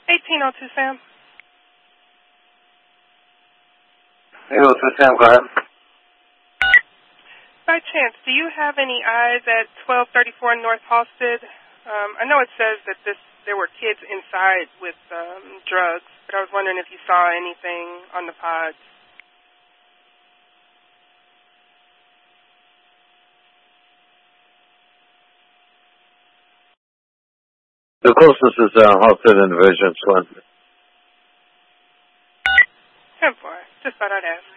1802 Sam. 802 Sam, go ahead. By chance, do you have any eyes at 1234 North Halsted? I know it says that there were kids inside with drugs, but I was wondering if you saw anything on the pods. The closest is Halsted and Division 1. 10-4. Just thought I'd ask.